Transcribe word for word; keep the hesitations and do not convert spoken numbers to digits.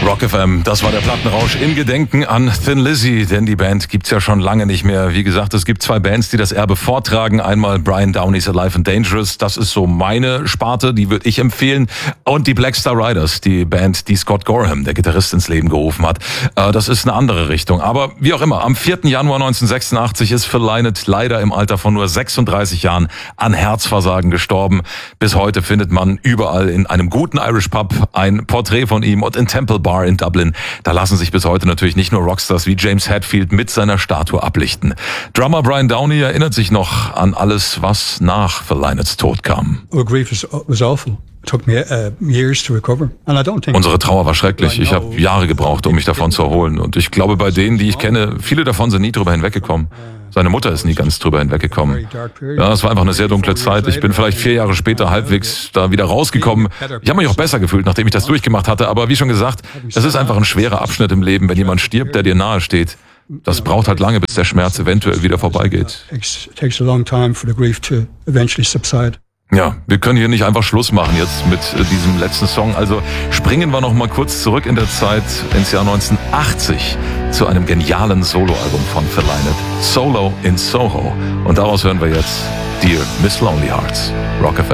Rock F M, das war der Plattenrausch im Gedenken an Thin Lizzy, denn die Band gibt's ja schon lange nicht mehr. Wie gesagt, es gibt zwei Bands, die das Erbe vortragen. Einmal Brian Downey's Alive and Dangerous, das ist so meine Sparte, die würde ich empfehlen. Und die Black Star Riders, die Band, die Scott Gorham, der Gitarrist, ins Leben gerufen hat. Das ist eine andere Richtung. Aber wie auch immer, am vierten Januar neunzehnhundertsechsundachtzig ist Phil Lynott leider im Alter von nur sechsunddreißig Jahren an Herzversagen gestorben. Bis heute findet man überall in einem guten Irish Pub ein Porträt von ihm und in Temple Bar in Dublin. Da lassen sich bis heute natürlich nicht nur Rockstars wie James Hetfield mit seiner Statue ablichten. Drummer Brian Downey erinnert sich noch an alles, was nach Phil Lynotts Tod kam. Unsere Trauer war schrecklich. Ich habe Jahre gebraucht, um mich davon zu erholen. Und ich glaube, bei denen, die ich kenne, viele davon sind nie drüber hinweggekommen. Seine Mutter ist nie ganz drüber hinweggekommen. Ja, es war einfach eine sehr dunkle Zeit. Ich bin vielleicht vier Jahre später halbwegs da wieder rausgekommen. Ich habe mich auch besser gefühlt, nachdem ich das durchgemacht hatte. Aber wie schon gesagt, es ist einfach ein schwerer Abschnitt im Leben, wenn jemand stirbt, der dir nahe steht. Das braucht halt lange, bis der Schmerz eventuell wieder vorbeigeht. Ja, wir können hier nicht einfach Schluss machen jetzt mit äh, diesem letzten Song. Also springen wir noch mal kurz zurück in der Zeit ins Jahr neunzehnhundertachtzig zu einem genialen Soloalbum von Phil Lynott, Solo in Soho. Und daraus hören wir jetzt Dear Miss Lonely Hearts, Rock F M.